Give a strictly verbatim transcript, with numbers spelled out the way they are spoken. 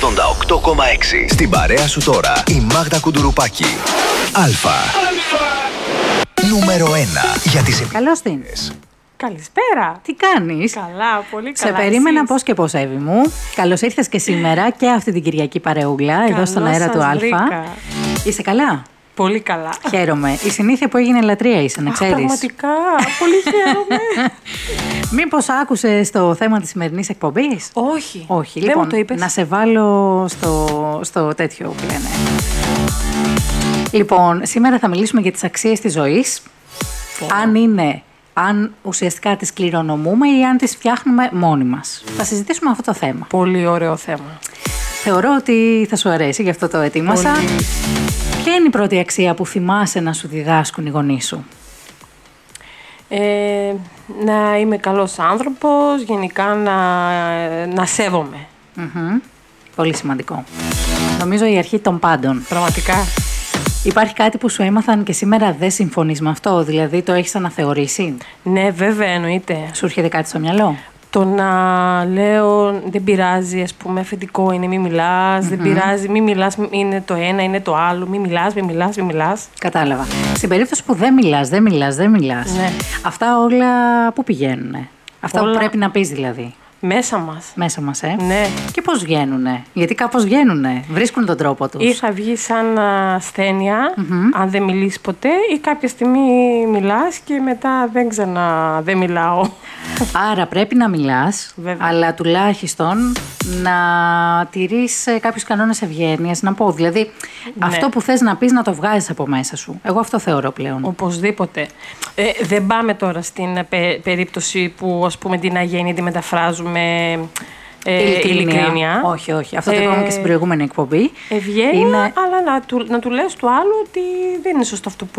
ογδόντα οκτώ κόμμα έξι. Στην παρέα σου τώρα η Μάγδα Κουντουρουπάκη. Αλφα. Νούμερο ένα για τις επιτυχίες. Καλώς την. Καλησπέρα. Τι κάνεις? Καλά, πολύ καλά. Σε περίμενα εσείς? πώς και πώς, Εύη μου. Καλώς ήρθες και σήμερα και αυτή την Κυριακή παρεούλα, εδώ Καλώς στον αέρα σας του Αλφα. βρήκα. Είσαι καλά? Πολύ καλά. Χαίρομαι. Η συνήθεια που έγινε λατρεία είσαι, να Αχ, ξέρεις. πραγματικά, πολύ χαίρομαι. Μήπως άκουσες το θέμα της σημερινής εκπομπής? Όχι. Όχι, Δεν λοιπόν, μου το είπες. να σε βάλω στο, στο τέτοιο που λένε. Λοιπόν, σήμερα θα μιλήσουμε για τις αξίες της ζωής. Oh. Αν είναι, αν ουσιαστικά τις κληρονομούμε ή αν τις φτιάχνουμε μόνοι μας. Θα συζητήσουμε αυτό το θέμα. Πολύ ωραίο θέμα. Θεωρώ ότι θα σου αρέσει, γι' αυτό το ετοίμασα. Πολύ. Ποια είναι η πρώτη αξία που θυμάσαι να σου διδάσκουν οι γονείς σου? Ε, να είμαι καλός άνθρωπος, γενικά να, να σέβομαι. Μμμ. Πολύ σημαντικό. Νομίζω η αρχή των πάντων. Πραγματικά. Υπάρχει κάτι που σου έμαθαν και σήμερα δεν συμφωνείς με αυτό, δηλαδή το έχεις αναθεωρήσει? Ναι, βέβαια, εννοείται. Σου έρχεται κάτι στο μυαλό? Το να λέω δεν πειράζει, ας πούμε, αφεντικό είναι μη μιλάς, δεν πειράζει, μη μιλάς, είναι το ένα, είναι το άλλο, μη μιλάς, μη μιλάς, μη μιλάς. Κατάλαβα. Στην περίπτωση που δεν μιλάς, δεν μιλάς, δεν μιλάς, Ναι. αυτά όλα πού πηγαίνουνε? Αυτά Όλα- που πρέπει να πεις δηλαδή. Μέσα μας. Μέσα μας, ε. Ναι. Και πώς βγαίνουνε? Γιατί κάπως βγαίνουνε. Βρίσκουν τον τρόπο τους. Ή θα βγει σαν ασθένεια, αν δεν μιλήσει ποτέ, ή κάποια στιγμή μιλάς και μετά δεν ξανά δεν μιλάω. Άρα πρέπει να μιλάς, Βέβαια. αλλά τουλάχιστον να τηρείς ε, κάποιους κανόνες ευγένειας, να πω. Δηλαδή, αυτό που θες να πεις να το βγάζεις από μέσα σου. Εγώ αυτό θεωρώ πλέον. Οπωσδήποτε. Ε, δεν πάμε τώρα στην ε, πε- περίπτωση που, ας πούμε, την αγένεια τη μεταφράζουμε ε, ειλικρίνεια. Όχι, όχι. Αυτό το Ε, είπαμε και στην προηγούμενη εκπομπή. Ευγένεια, Είναι- αλλά να του, να του λες του άλλου ότι δεν είναι σωστό αυτό που